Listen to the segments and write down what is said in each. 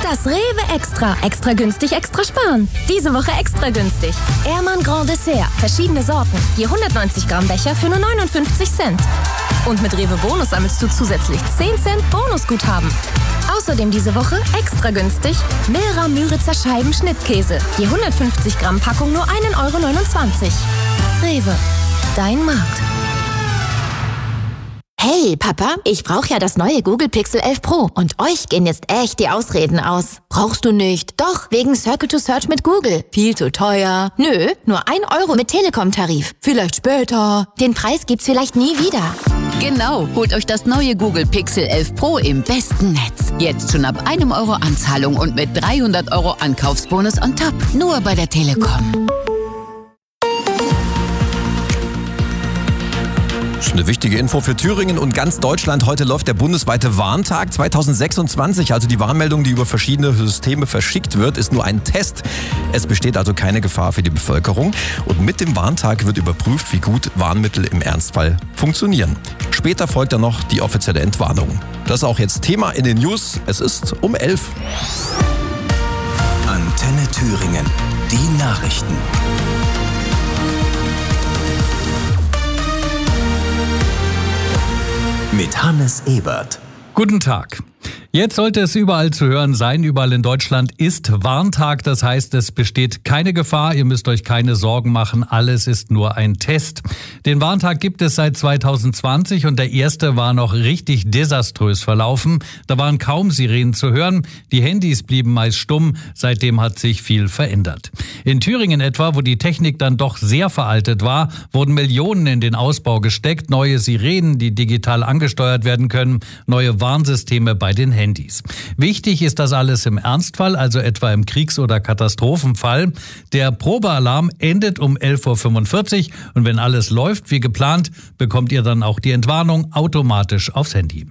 Das Rewe Extra. Extra günstig, extra sparen. Diese Woche extra günstig. Ehrmann Grand Dessert. Verschiedene Sorten. Je 190 Gramm Becher für nur 59 Cent. Und mit Rewe Bonus sammelst du zusätzlich 10 Cent Bonusguthaben. Außerdem diese Woche extra günstig Milra Müritzer Scheiben Schnittkäse. Je 150 Gramm Packung nur 1,29 Euro. Rewe. Dein Markt. Hey Papa, ich brauche ja das neue Google Pixel 11 Pro und euch gehen jetzt echt die Ausreden aus. Brauchst du nicht? Doch, wegen Circle to Search mit Google. Viel zu teuer. Nö, nur 1 Euro mit Telekom-Tarif. Vielleicht später. Den Preis gibt's vielleicht nie wieder. Genau, holt euch das neue Google Pixel 11 Pro im besten Netz. Jetzt schon ab 1 Euro Anzahlung und mit 300 Euro Ankaufsbonus on top. Nur bei der Telekom. Eine wichtige Info für Thüringen und ganz Deutschland. Heute läuft der bundesweite Warntag 2026. Also die Warnmeldung, die über verschiedene Systeme verschickt wird, ist nur ein Test. Es besteht also keine Gefahr für die Bevölkerung. Und mit dem Warntag wird überprüft, wie gut Warnmittel im Ernstfall funktionieren. Später folgt dann noch die offizielle Entwarnung. Das ist auch jetzt Thema in den News. Es ist um 11. Antenne Thüringen. Die Nachrichten. Mit Hannes Ebert. Guten Tag. Jetzt sollte es überall zu hören sein. Überall in Deutschland ist Warntag. Das heißt, es besteht keine Gefahr. Ihr müsst euch keine Sorgen machen. Alles ist nur ein Test. Den Warntag gibt es seit 2020 und der erste war noch richtig desaströs verlaufen. Da waren kaum Sirenen zu hören. Die Handys blieben meist stumm. Seitdem hat sich viel verändert. In Thüringen etwa, wo die Technik dann doch sehr veraltet war, wurden Millionen in den Ausbau gesteckt. Neue Sirenen, die digital angesteuert werden können. Neue Warnsysteme bei den Handys. Wichtig ist das alles im Ernstfall, also etwa im Kriegs- oder Katastrophenfall. Der Probealarm endet um 11.45 Uhr und wenn alles läuft wie geplant, bekommt ihr dann auch die Entwarnung automatisch aufs Handy.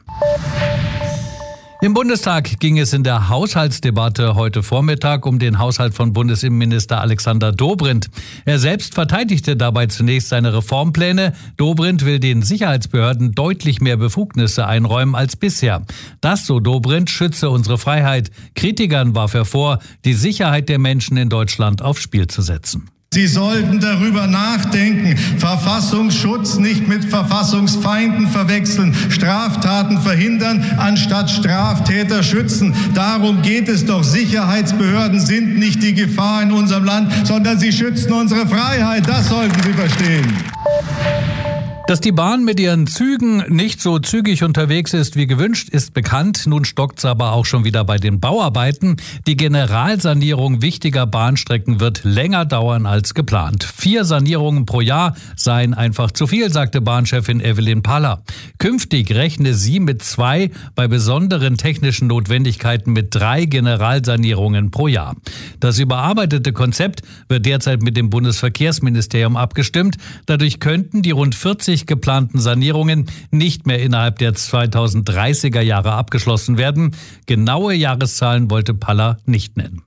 Im Bundestag ging es in der Haushaltsdebatte heute Vormittag um den Haushalt von Bundesinnenminister Alexander Dobrindt. Er selbst verteidigte dabei zunächst seine Reformpläne. Dobrindt will den Sicherheitsbehörden deutlich mehr Befugnisse einräumen als bisher. Das, so Dobrindt, schütze unsere Freiheit. Kritikern warf er vor, die Sicherheit der Menschen in Deutschland aufs Spiel zu setzen. Sie sollten darüber nachdenken, Verfassungsschutz nicht mit Verfassungsfeinden verwechseln, Straftaten verhindern, anstatt Straftäter schützen. Darum geht es doch. Sicherheitsbehörden sind nicht die Gefahr in unserem Land, sondern sie schützen unsere Freiheit. Das sollten Sie verstehen. Dass die Bahn mit ihren Zügen nicht so zügig unterwegs ist wie gewünscht, ist bekannt. Nun stockt's aber auch schon wieder bei den Bauarbeiten. Die Generalsanierung wichtiger Bahnstrecken wird länger dauern als geplant. 4 Sanierungen pro Jahr seien einfach zu viel, sagte Bahnchefin Evelyn Paller. Künftig rechne sie mit 2, bei besonderen technischen Notwendigkeiten mit 3 Generalsanierungen pro Jahr. Das überarbeitete Konzept wird derzeit mit dem Bundesverkehrsministerium abgestimmt. Dadurch könnten die rund 40 geplanten Sanierungen nicht mehr innerhalb der 2030er Jahre abgeschlossen werden. Genaue Jahreszahlen wollte Paller nicht nennen.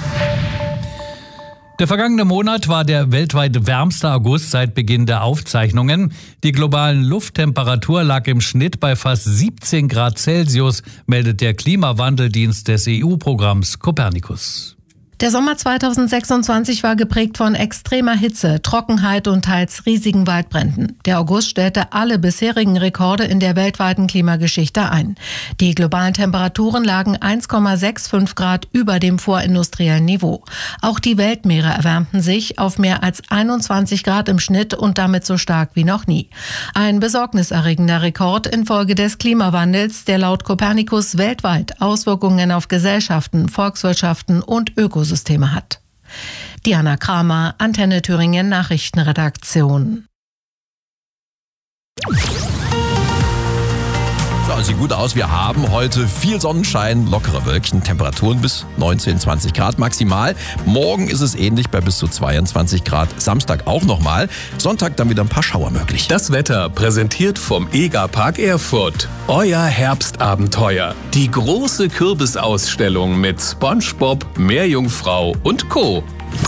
Der vergangene Monat war der weltweit wärmste August seit Beginn der Aufzeichnungen. Die globalen Lufttemperatur lag im Schnitt bei fast 17 Grad Celsius, meldet der Klimawandeldienst des EU-Programms Copernicus. Der Sommer 2026 war geprägt von extremer Hitze, Trockenheit und teils riesigen Waldbränden. Der August stellte alle bisherigen Rekorde in der weltweiten Klimageschichte ein. Die globalen Temperaturen lagen 1,65 Grad über dem vorindustriellen Niveau. Auch die Weltmeere erwärmten sich auf mehr als 21 Grad im Schnitt und damit so stark wie noch nie. Ein besorgniserregender Rekord infolge des Klimawandels, der laut Copernicus weltweit Auswirkungen auf Gesellschaften, Volkswirtschaften und Ökosysteme hat. Diana Kramer, Antenne Thüringen Nachrichtenredaktion. Ja, sieht gut aus. Wir haben heute viel Sonnenschein, lockere Wölkchen, Temperaturen bis 19, 20 Grad maximal. Morgen ist es ähnlich bei bis zu 22 Grad. Samstag auch nochmal. Sonntag dann wieder ein paar Schauer möglich. Das Wetter präsentiert vom EGA-Park Erfurt. Euer Herbstabenteuer. Die große Kürbisausstellung mit SpongeBob, Meerjungfrau und Co.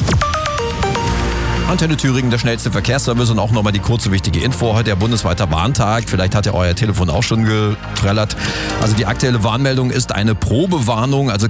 Antenne Thüringen, der schnellste Verkehrsservice und auch nochmal die kurze wichtige Info. Heute der bundesweite Warntag. Vielleicht hat ja euer Telefon auch schon getrellert. Also die aktuelle Warnmeldung ist eine Probewarnung. Also